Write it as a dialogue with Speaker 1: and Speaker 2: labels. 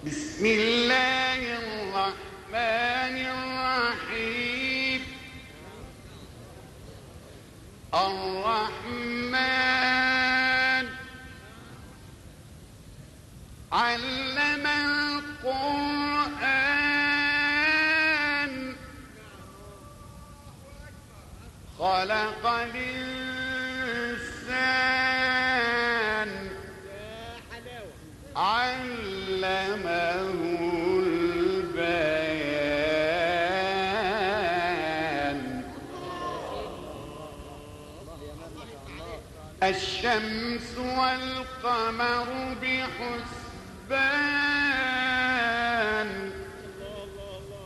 Speaker 1: بسم الله الرحمن الرحيم. الرحمن علم القرآن خلق الإنسان علمه البيان. الشمس والقمر بحسبان